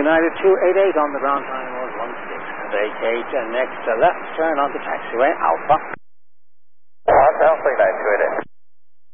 United 288 on the ground time was 16. Vacate and next left turn onto taxiway Alpha. Hotel 39288.